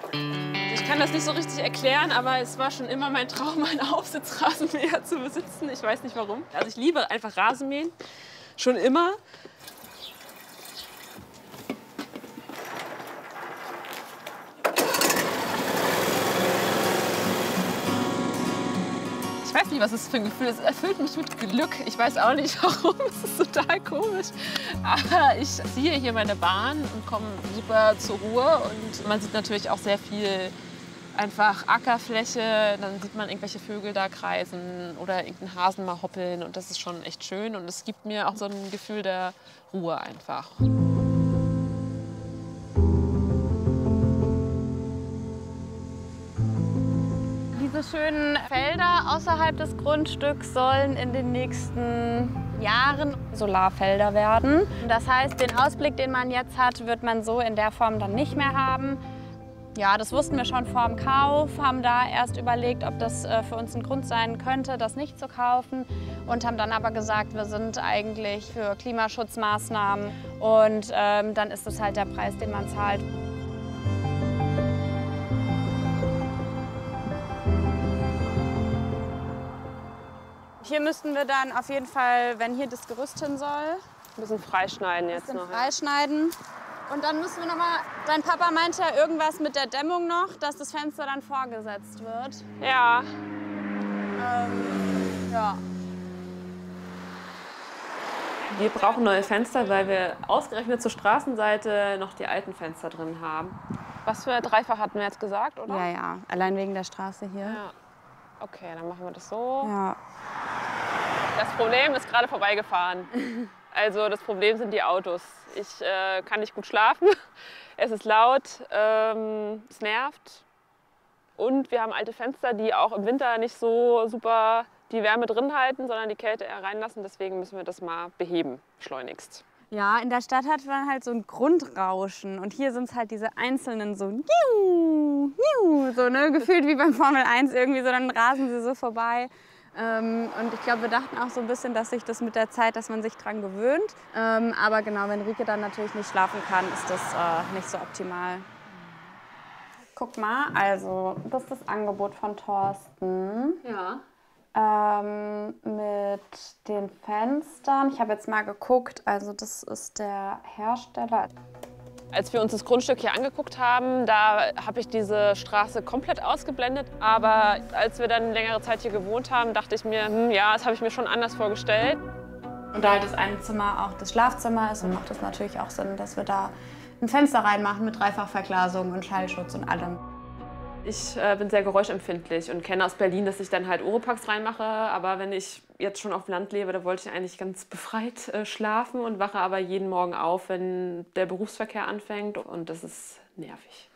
Ich kann das nicht so richtig erklären, aber es war schon immer mein Traum, einen Aufsitzrasenmäher zu besitzen. Ich weiß nicht warum. Also ich liebe einfach Rasenmähen, schon immer. Ich weiß nicht, was es für ein Gefühl ist. Es erfüllt mich mit Glück. Ich weiß auch nicht, warum. Es ist total komisch. Aber ich ziehe hier meine Bahn und komme super zur Ruhe. Und man sieht natürlich auch sehr viel einfach Ackerfläche. Dann sieht man irgendwelche Vögel da kreisen oder irgendeinen Hasen mal hoppeln. Und das ist schon echt schön. Und es gibt mir auch so ein Gefühl der Ruhe einfach. Diese schönen Felder außerhalb des Grundstücks sollen in den nächsten Jahren Solarfelder werden. Das heißt, den Ausblick, den man jetzt hat, wird man so in der Form dann nicht mehr haben. Ja, das wussten wir schon vor dem Kauf, haben da erst überlegt, ob das für uns ein Grund sein könnte, das nicht zu kaufen. Und haben dann aber gesagt, wir sind eigentlich für Klimaschutzmaßnahmen. Und dann ist es halt der Preis, den man zahlt. Hier müssten wir dann auf jeden Fall, wenn hier das Gerüst hin soll, Ein bisschen freischneiden jetzt noch. freischneiden. Und dann müssen wir noch mal, dein Papa meinte ja irgendwas mit der Dämmung noch, dass das Fenster dann vorgesetzt wird. Ja. Ja. Wir brauchen neue Fenster, weil wir ausgerechnet zur Straßenseite noch die alten Fenster drin haben. Was für Dreifach hatten wir jetzt gesagt, oder? Ja, ja. Allein wegen der Straße hier. Ja. Okay, dann machen wir das so. Ja. Das Problem ist gerade vorbeigefahren. Also das Problem sind die Autos. Ich kann nicht gut schlafen. Es ist laut, es nervt. Und wir haben alte Fenster, die auch im Winter nicht so super die Wärme drin halten, sondern die Kälte eher reinlassen. Deswegen müssen wir das mal beheben, schleunigst. Ja, in der Stadt hat man halt so ein Grundrauschen. Und hier sind es halt diese einzelnen so niu, niu, so ne, gefühlt wie beim Formel 1 irgendwie, so dann rasen sie so vorbei. Und ich glaube, wir dachten auch so ein bisschen, dass sich das mit der Zeit, dass man sich dran gewöhnt. Aber genau, wenn Rike dann natürlich nicht schlafen kann, ist das nicht so optimal. Guck mal, also das ist das Angebot von Thorsten. Ja. Mit den Fenstern. Ich habe jetzt mal geguckt, also das ist der Hersteller. Als wir uns das Grundstück hier angeguckt haben, da habe ich diese Straße komplett ausgeblendet. Aber als wir dann längere Zeit hier gewohnt haben, dachte ich mir, ja, das habe ich mir schon anders vorgestellt. Und da halt das eine Zimmer auch das Schlafzimmer ist, und macht es natürlich auch Sinn, dass wir da ein Fenster reinmachen mit Dreifachverglasung und Schallschutz und allem. Ich bin sehr geräuschempfindlich und kenne aus Berlin, dass ich dann halt Oropax reinmache. Aber wenn ich jetzt schon auf dem Land lebe, da wollte ich eigentlich ganz befreit schlafen und wache aber jeden Morgen auf, wenn der Berufsverkehr anfängt. Und das ist nervig.